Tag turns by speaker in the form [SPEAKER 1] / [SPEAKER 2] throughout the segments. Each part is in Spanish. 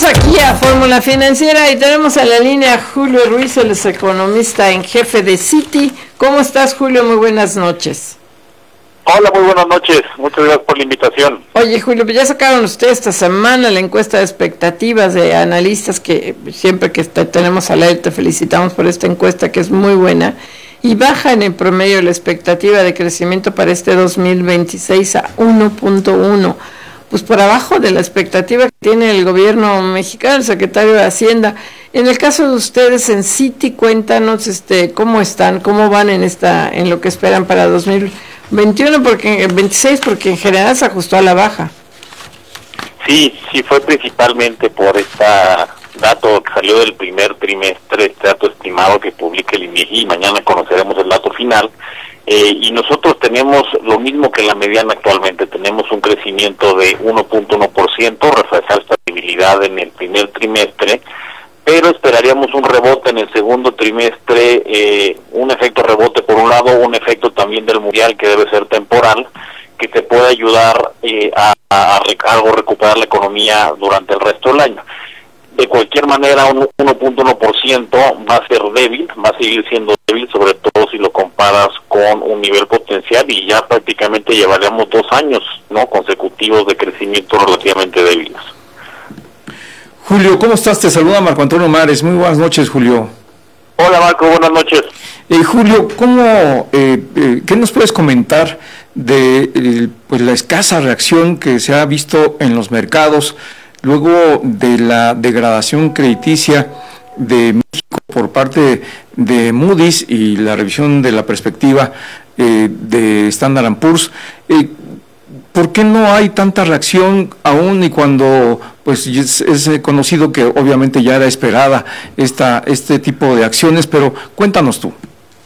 [SPEAKER 1] aquí a Fórmula Financiera y tenemos a la línea a Julio Ruiz, el economista en jefe de Citi. ¿Cómo estás, Julio? Muy buenas noches.
[SPEAKER 2] Hola, muy buenas noches. Muchas gracias por la invitación.
[SPEAKER 1] Oye, Julio, pues ya sacaron ustedes esta semana la encuesta de expectativas de analistas, que siempre que tenemos al aire te felicitamos por esta encuesta, que es muy buena, y baja en promedio la expectativa de crecimiento para este 2026 a 1.1. Pues por abajo de la expectativa que tiene el gobierno mexicano, el secretario de Hacienda. En el caso de ustedes en Citi, cuéntanos cómo están, cómo van en lo que esperan para 2021, 26, porque en general se ajustó a la baja.
[SPEAKER 2] Sí, fue principalmente por este dato que salió del primer trimestre, este dato estimado que publica el INEGI, y mañana conoceremos el dato final. Y nosotros tenemos lo mismo que la mediana actualmente, tenemos un crecimiento de 1.1%, reflejar estabilidad en el primer trimestre, pero esperaríamos un rebote en el segundo trimestre, un efecto rebote por un lado, un efecto también del mundial que debe ser temporal, que te puede ayudar a recuperar la economía durante el resto del año. De cualquier manera, un 1.1% va a ser débil, va a seguir siendo débil, sobre todo si lo comparas con un nivel potencial, y ya prácticamente llevaríamos 2 años consecutivos de crecimiento relativamente débiles.
[SPEAKER 3] Julio, ¿cómo estás? Te saluda Marco Antonio Mares. Muy buenas noches, Julio.
[SPEAKER 2] Hola, Marco, buenas noches.
[SPEAKER 3] Julio, ¿qué nos puedes comentar de la escasa reacción que se ha visto en los mercados luego de la degradación crediticia de México por parte de Moody's y la revisión de la perspectiva de Standard & Poor's? ¿Por qué no hay tanta reacción aún y cuando pues es conocido que obviamente ya era esperada este tipo de acciones? Pero cuéntanos tú.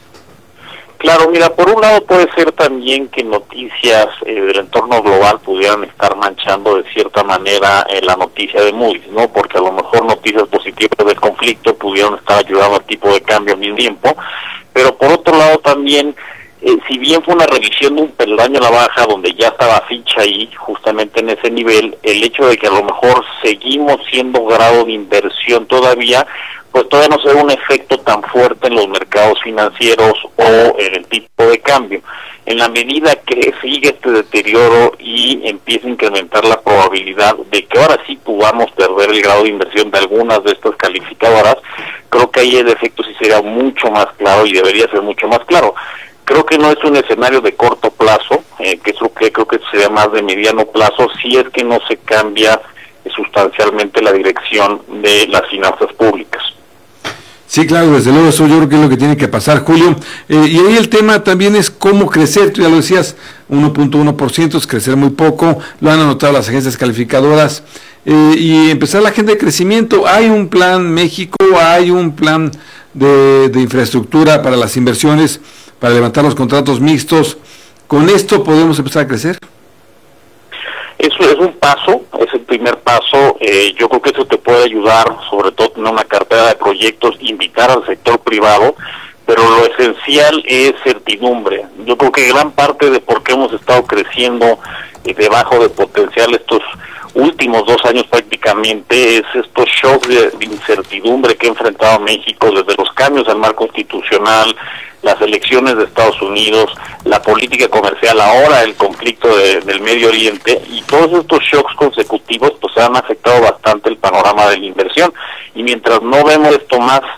[SPEAKER 2] Claro, mira, por un lado puede ser también que noticias del entorno global pudieran estar manchando de cierta manera la noticia de Moody's, ¿no? Porque a lo mejor noticias positivas del conflicto pudieron estar ayudando al tipo de cambio al mismo tiempo, pero por otro lado también, si bien fue una revisión de un peldaño a la baja donde ya estaba ficha ahí, justamente en ese nivel, el hecho de que a lo mejor seguimos siendo grado de inversión todavía, pues todavía no se ve un efecto tan fuerte en los mercados financieros o en el tipo de cambio. En la medida que sigue este deterioro y empieza a incrementar la probabilidad de que ahora sí podamos perder el grado de inversión de algunas de estas calificadoras, creo que ahí el efecto sí sería mucho más claro y debería ser mucho más claro. Creo que no es un escenario de corto plazo, que es lo que creo que sería más de mediano plazo, si es que no se cambia sustancialmente la dirección de las finanzas públicas.
[SPEAKER 3] Sí, claro, desde luego eso yo creo que es lo que tiene que pasar, Julio. Y ahí el tema también es cómo crecer, tú ya lo decías, 1.1% es crecer muy poco, lo han anotado las agencias calificadoras, y empezar la agenda de crecimiento. Hay un plan México, hay un plan de infraestructura para las inversiones, para levantar los contratos mixtos. ¿Con esto podemos empezar a crecer?
[SPEAKER 2] Eso es un paso, es el primer paso. Yo creo que eso te puede ayudar, sobre todo tener una cartera de proyectos, invitar al sector privado, pero lo esencial es certidumbre. Yo creo que gran parte de por qué hemos estado creciendo debajo de potencial estos últimos 2 años prácticamente es estos shocks de incertidumbre que ha enfrentado México, desde los cambios al marco constitucional, las elecciones de Estados Unidos, la política comercial, ahora el conflicto del Medio Oriente, y todos estos shocks consecutivos pues han afectado bastante el panorama de la inversión, y mientras no vemos esto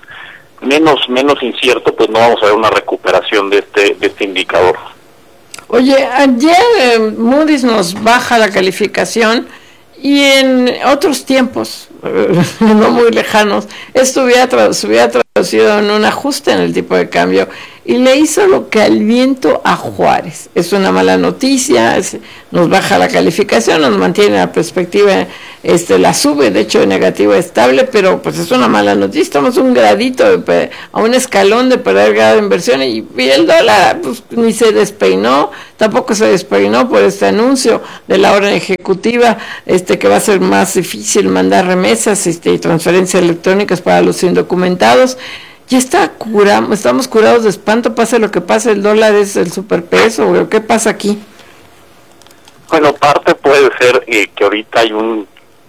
[SPEAKER 2] menos incierto, pues no vamos a ver una recuperación de este indicador.
[SPEAKER 1] Oye, ayer Moody's nos baja la calificación, y en otros tiempos, no muy lejanos, esto se hubiera traducido en un ajuste en el tipo de cambio, y le hizo lo que al viento a Juárez. Es una mala noticia, nos baja la calificación, nos mantiene la perspectiva, la sube, de hecho negativa estable, pero pues es una mala noticia. Estamos un gradito, a un escalón de perder grado de inversión, y el dólar pues ni se despeinó, tampoco se despeinó por este anuncio de la orden ejecutiva, que va a ser más difícil mandar remesas y transferencias electrónicas para los indocumentados. Ya estamos curados de espanto, pase lo que pase, el dólar es el superpeso, ¿o qué pasa aquí?
[SPEAKER 2] Bueno, parte puede ser que ahorita hay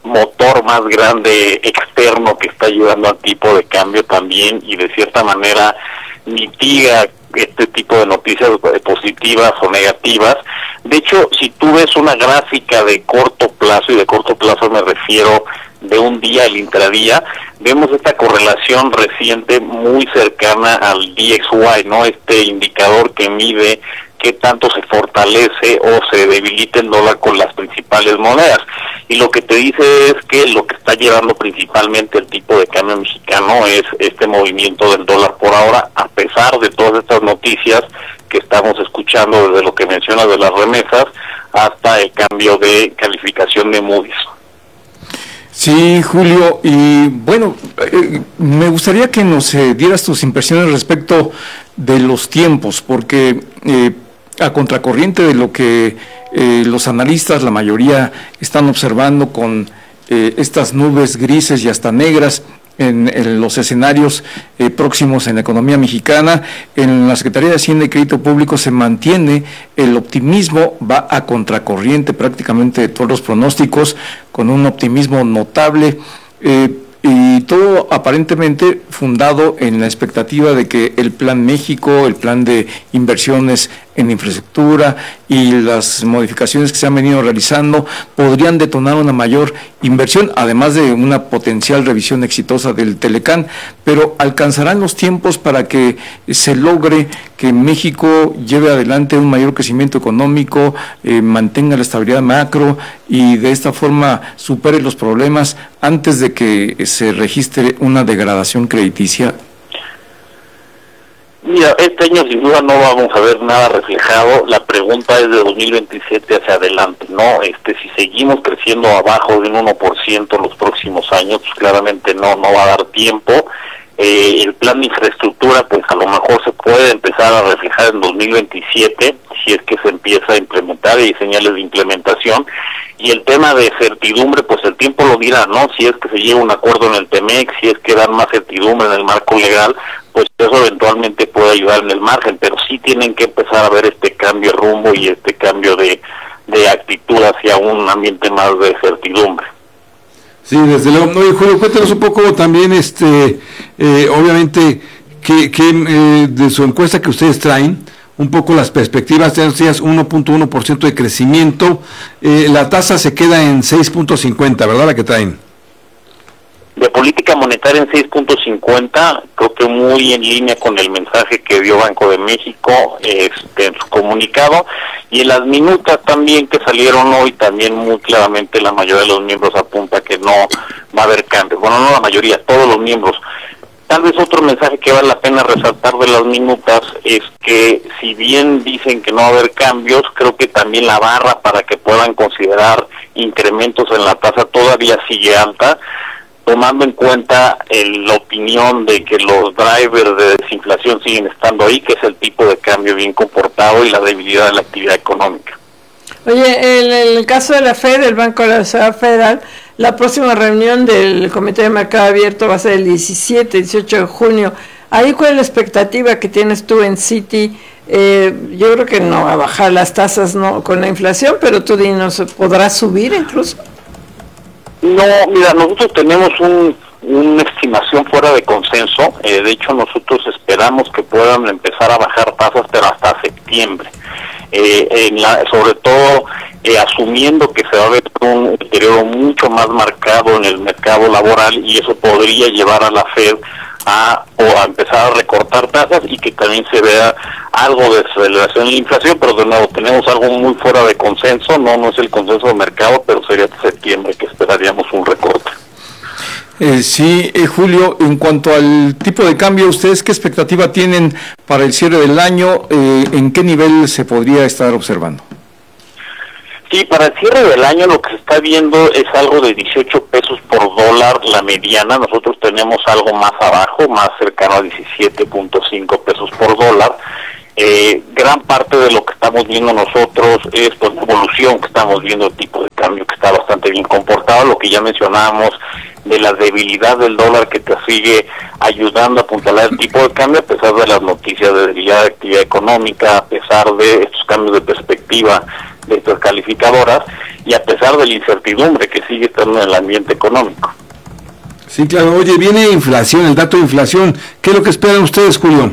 [SPEAKER 2] motor más grande externo que está ayudando al tipo de cambio también, y de cierta manera mitiga este tipo de noticias positivas o negativas. De hecho, si tú ves una gráfica de corto plazo, y de corto plazo me refiero de un día al intradía, vemos esta correlación reciente muy cercana al DXY, ¿no? Este indicador que mide qué tanto se fortalece o se debilita el dólar con las principales monedas. Y lo que te dice es que lo que está llevando principalmente el tipo de cambio mexicano es este movimiento del dólar por ahora, a pesar de todas estas noticias que estamos escuchando, desde lo que mencionas de las remesas hasta el cambio de calificación de Moody's.
[SPEAKER 3] Sí, Julio, y bueno, me gustaría que nos dieras tus impresiones respecto de los tiempos, porque a contracorriente de lo que los analistas, la mayoría, están observando con estas nubes grises y hasta negras en los escenarios próximos en la economía mexicana, en la Secretaría de Hacienda y Crédito Público se mantiene el optimismo, va a contracorriente prácticamente de todos los pronósticos, con un optimismo notable, y todo aparentemente fundado en la expectativa de que el Plan México, el plan de inversiones en infraestructura y las modificaciones que se han venido realizando podrían detonar una mayor inversión, además de una potencial revisión exitosa del Telecán, pero ¿alcanzarán los tiempos para que se logre que México lleve adelante un mayor crecimiento económico, mantenga la estabilidad macro y de esta forma supere los problemas antes de que se registre una degradación crediticia?
[SPEAKER 2] Mira, este año sin duda no vamos a ver nada reflejado. La pregunta es de 2027 hacia adelante, ¿no? Si seguimos creciendo abajo de un 1% en los próximos años, pues claramente no va a dar tiempo. El plan de infraestructura, pues a lo mejor se puede empezar a reflejar en 2027, si es que se empieza a implementar y hay señales de implementación. Y el tema de certidumbre, pues el tiempo lo dirá, ¿no? Si es que se llega a un acuerdo en el TEMEC, si es que dan más certidumbre en el marco legal, pues eso eventualmente puede ayudar en el margen, pero sí tienen que empezar a ver este cambio de rumbo y este cambio de actitud hacia un ambiente más de certidumbre.
[SPEAKER 4] Sí, desde luego. Oye, Julio, cuéntanos un poco también, obviamente, que de su encuesta que ustedes traen, un poco las perspectivas, ya decías 1.1% de crecimiento, la tasa se queda en 6.50, ¿verdad? La que traen.
[SPEAKER 2] De política monetaria en 6.50, creo que muy en línea con el mensaje que dio Banco de México en su comunicado, y en las minutas también que salieron hoy, también muy claramente la mayoría de los miembros apunta que no va a haber cambios. Bueno, no la mayoría, todos los miembros. Tal vez otro mensaje que vale la pena resaltar de las minutas es que si bien dicen que no va a haber cambios, creo que también la barra para que puedan considerar incrementos en la tasa todavía sigue alta, tomando en cuenta la opinión de que los drivers de desinflación siguen estando ahí, que es el tipo de cambio bien comportado y la debilidad de la actividad económica.
[SPEAKER 1] Oye, en el caso de la Fed, el Banco de la Reserva Federal, la próxima reunión del Comité de Mercado Abierto va a ser el 18 de junio. ¿Ahí cuál es la expectativa que tienes tú en Citi? Yo creo que no va a bajar las tasas no con la inflación, pero tú dinos, ¿podrá subir incluso?
[SPEAKER 2] No, mira, nosotros tenemos una estimación fuera de consenso. De hecho, nosotros esperamos que puedan empezar a bajar tasas, pero hasta septiembre. Sobre todo asumiendo que se va a ver un deterioro mucho más marcado en el mercado laboral, y eso podría llevar a la Fed a empezar a recortar tasas y que también se vea algo de aceleración en la inflación, pero de nuevo tenemos algo muy fuera de consenso, no es el consenso de mercado, pero sería hasta septiembre que esperaríamos un recorte.
[SPEAKER 3] Sí, Julio, en cuanto al tipo de cambio, ¿ustedes qué expectativa tienen para el cierre del año? ¿En qué nivel se podría estar observando?
[SPEAKER 2] Sí, para el cierre del año lo que se está viendo es algo de 18 pesos por dólar la mediana. Nosotros tenemos algo más abajo, más cercano a 17.5 pesos por dólar. Gran parte de lo que estamos viendo nosotros es pues la evolución que estamos viendo, el tipo de cambio que está bastante bien comportado, lo que ya mencionábamos de la debilidad del dólar que te sigue ayudando a apuntalar el tipo de cambio a pesar de las noticias de debilidad de actividad económica, a pesar de estos cambios de perspectiva de estas calificadoras, y a pesar de la incertidumbre que sigue estando en el ambiente económico.
[SPEAKER 4] Sí, claro. Oye, viene inflación, el dato de inflación. ¿Qué es lo que esperan ustedes, Julio?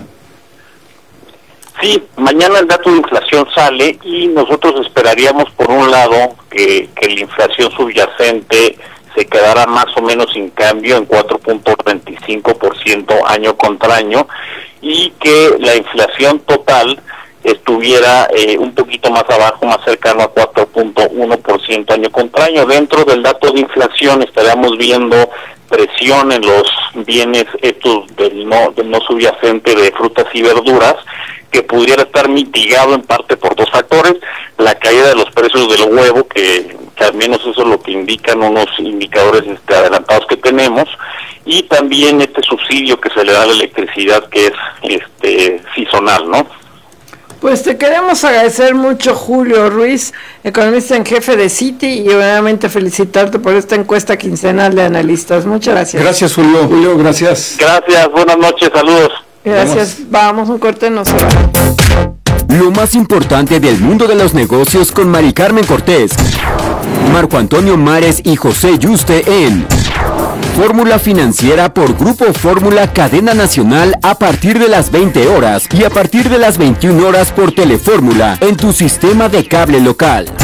[SPEAKER 2] Sí, mañana el dato de inflación sale y nosotros esperaríamos, por un lado, que la inflación subyacente se quedara más o menos sin cambio en 4.25% año contra año, y que la inflación total estuviera un poquito más abajo, más cercano a 4.1% año contra año. Dentro del dato de inflación estaríamos viendo presión en los bienes estos del no subyacente de frutas y verduras, que pudiera estar mitigado en parte por dos factores: la caída de los precios del huevo, que al menos eso es lo que indican unos indicadores adelantados que tenemos, y también este subsidio que se le da a la electricidad, que es seasonal, ¿no?
[SPEAKER 1] Pues te queremos agradecer mucho, Julio Ruiz, economista en jefe de Citi, y obviamente felicitarte por esta encuesta quincenal de analistas. Muchas gracias.
[SPEAKER 3] Gracias, Julio. Julio, gracias.
[SPEAKER 2] Gracias, buenas noches, saludos.
[SPEAKER 1] Gracias. Vamos un corte, no se va.
[SPEAKER 5] Lo más importante del mundo de los negocios con Mari Carmen Cortés, Marco Antonio Mares y José Yuste en Fórmula Financiera por Grupo Fórmula Cadena Nacional, a partir de las 20 horas y a partir de las 21 horas por Telefórmula en tu sistema de cable local.